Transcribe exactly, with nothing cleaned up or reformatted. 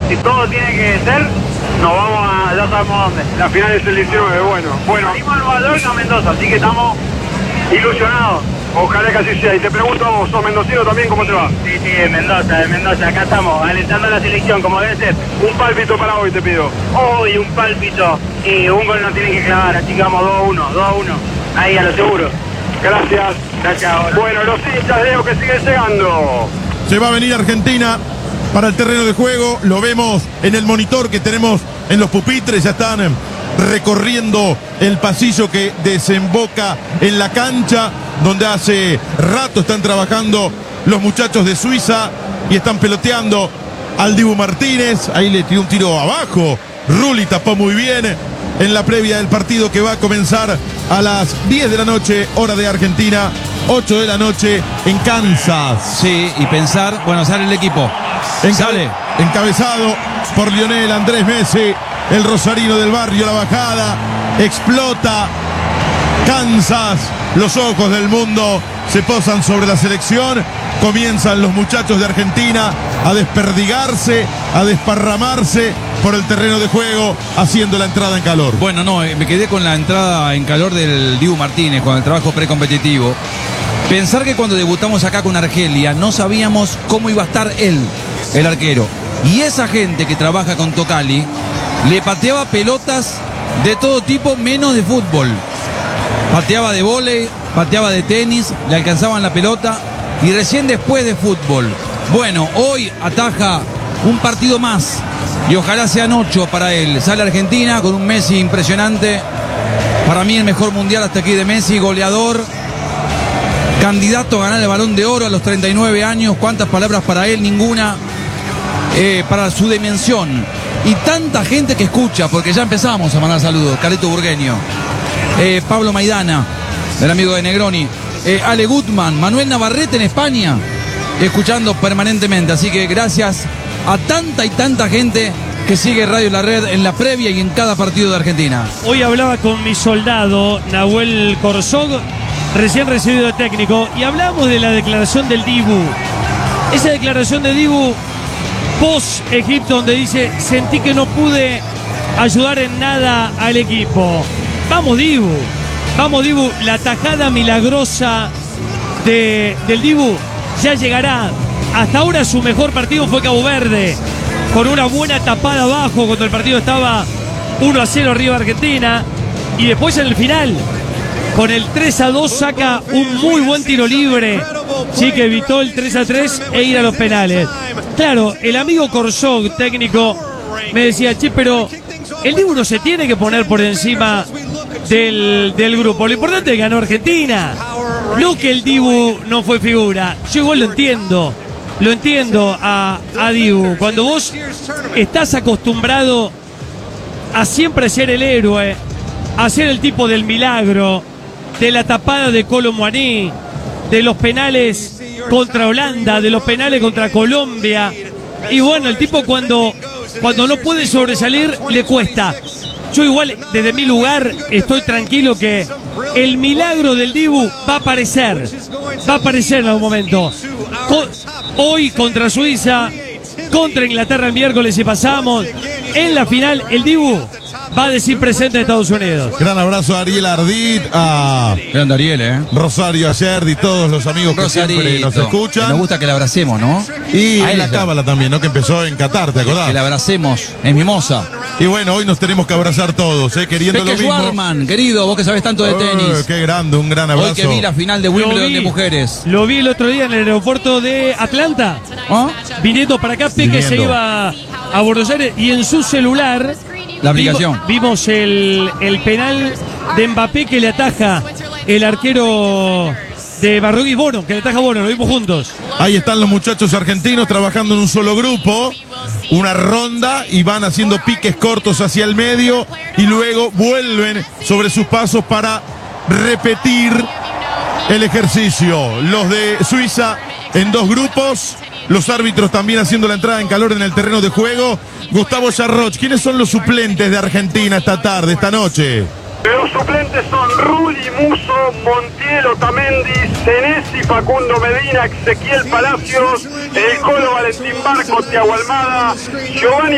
si todo tiene que ser, nos vamos a, ya sabemos dónde. La final es el diecinueve, bueno. Bueno. Salimos a Nueva York a Mendoza, así que estamos ilusionados. Ojalá que así sea. Y te pregunto a vos, ¿sos mendocino también? ¿Cómo te va? Sí, sí, de Mendoza, de Mendoza. Acá estamos, alentando a la selección, como debe ser. Un pálpito para hoy, te pido. Hoy un pálpito. Y un gol no tienen que clavar, así que vamos dos a uno, dos a uno. Ahí, a lo seguro. Gracias. Gracias ahora. Bueno, los hinchas Leo que siguen llegando. Se va a venir Argentina para el terreno de juego. Lo vemos en el monitor que tenemos en los pupitres. Ya están recorriendo el pasillo que desemboca en la cancha, donde hace rato están trabajando los muchachos de Suiza y están peloteando al Dibu Martínez. Ahí le tiró un tiro abajo. Rulli tapó muy bien en la previa del partido que va a comenzar a las diez de la noche, hora de Argentina, ocho de la noche en Kansas. Sí, y pensar, bueno, sale el equipo. Enca- Sale. Encabezado por Lionel Andrés Messi, el rosarino del barrio, la bajada, explota Kansas, los ojos del mundo se posan sobre la selección, comienzan los muchachos de Argentina a desperdigarse, a desparramarse por el terreno de juego, haciendo la entrada en calor. Bueno, no, me quedé con la entrada en calor del Dibu Martínez, con el trabajo precompetitivo. Pensar que cuando debutamos acá con Argelia no sabíamos cómo iba a estar él, el arquero. Y esa gente que trabaja con Tocali le pateaba pelotas de todo tipo menos de fútbol. Pateaba de vóley, pateaba de tenis, le alcanzaban la pelota y recién después de fútbol. Bueno, hoy ataja un partido más y ojalá sean ocho para él. Sale Argentina con un Messi impresionante. Para mí el mejor mundial hasta aquí de Messi, goleador. Candidato a ganar el Balón de Oro a los treinta y nueve años. ¿Cuántas palabras para él? Ninguna. Eh, para su dimensión. Y tanta gente que escucha, porque ya empezamos a mandar saludos. Carito Burgueño, eh, Pablo Maidana, el amigo de Negroni, eh, Ale Gutman, Manuel Navarrete en España, escuchando permanentemente. Así que gracias a tanta y tanta gente que sigue Radio La Red en la previa y en cada partido de Argentina. Hoy hablaba con mi soldado, Nahuel Corzog, recién recibido de técnico, y hablamos de la declaración del Dibu. Esa declaración de Dibu post Egipto, donde dice: sentí que no pude ayudar en nada al equipo. Vamos Dibu, vamos Dibu, la tajada milagrosa de, del Dibu ya llegará. Hasta ahora su mejor partido fue Cabo Verde, con una buena tapada abajo cuando el partido estaba uno a cero arriba Argentina, y después en el final con el tres a dos saca un muy buen tiro libre, sí, que evitó el tres a tres e ir a los penales. Claro, el amigo Corzog, técnico, me decía: che, pero el Dibu no se tiene que poner por encima del, del grupo. Lo importante es que ganó Argentina, no que el Dibu no fue figura. Yo igual lo entiendo, lo entiendo a, a Dibu. Cuando vos estás acostumbrado a siempre ser el héroe, a ser el tipo del milagro, de la tapada de Kolo Muani, de los penales contra Holanda, de los penales contra Colombia, y bueno, el tipo cuando, cuando no puede sobresalir le cuesta. Yo igual, desde mi lugar, estoy tranquilo que el milagro del Dibu va a aparecer, va a aparecer en algún momento. Co- hoy contra Suiza, contra Inglaterra el miércoles si pasamos, en la final el Dibu va a decir presente en Estados Unidos. Gran abrazo a Ariel Ardit, a Grande Ariel, ¿eh? Rosario Ayerdi, todos los amigos que Rosarito, siempre nos que escuchan. nos gusta que la abracemos, ¿no? Y A en la ella. cábala también, ¿no? Que empezó en Qatar, ¿te acordás? Que la abracemos, es mimosa. Y bueno, hoy nos tenemos que abrazar todos, ¿eh? Queriendo Peque lo mismo. Schwarman, querido, vos que sabés tanto de Eh, tenis. qué grande, un gran abrazo. Hoy que vi la final de Lo Wimbledon vi, de mujeres. Lo vi el otro día en el aeropuerto de Atlanta. ¿Ah? Viniendo para acá, Peque Viniendo. se iba a Buenos Aires y en su celular La aplicación. Vimos, vimos el, el penal de Mbappé que le ataja el arquero de Barrugui, Bono, que le ataja Bono, lo vimos juntos. Ahí están los muchachos argentinos trabajando en un solo grupo, una ronda, y van haciendo piques cortos hacia el medio y luego vuelven sobre sus pasos para repetir el ejercicio. Los de Suiza en dos grupos, los árbitros también haciendo la entrada en calor en el terreno de juego. Gustavo Yarroch, ¿quiénes son los suplentes de Argentina esta tarde, esta noche? Los suplentes son Rulli, Musso, Montiel, Otamendi, Senesi, Facundo Medina, Ezequiel Palacios, el Colo Valentín Barco, Thiago Almada, Giovanni